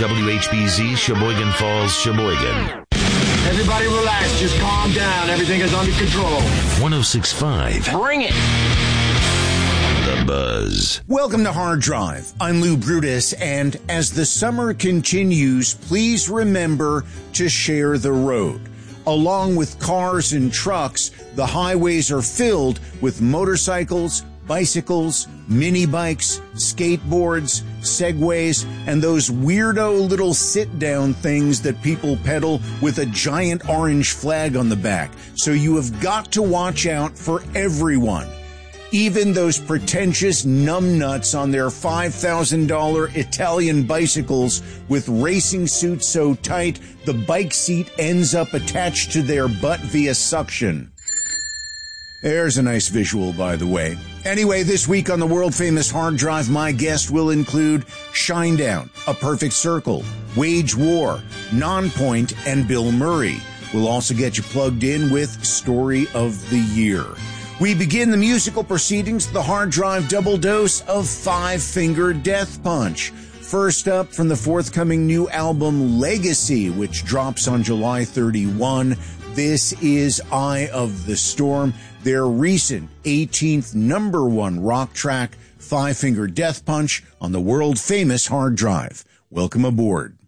WHBZ, Sheboygan Falls, Sheboygan. Everybody relax, just calm down. Everything is under control. 106.5. Bring it. The Buzz. Welcome to Hard Drive. I'm Lou Brutus, and as the summer continues, please remember to share the road. Along with cars and trucks, the highways are filled with motorcycles, bicycles, mini bikes, skateboards, Segways, and those weirdo little sit-down things that people pedal with a giant orange flag on the back. So you have got to watch out for everyone. Even those pretentious numbnuts on their $5,000 Italian bicycles with racing suits so tight the bike seat ends up attached to their butt via suction. There's a nice visual, by the way. Anyway, this week on the world-famous Hard Drive, my guest will include Shinedown, A Perfect Circle, Wage War, Nonpoint, and Bill Murray. We'll also get you plugged in with Story of the Year. We begin the musical proceedings with the Hard Drive double dose of Five Finger Death Punch. First up from the forthcoming new album Legacy, which drops on July 31. This is Eye of the Storm, their recent 18th number one rock track, Five Finger Death Punch, on the world-famous Hard Drive. Welcome aboard.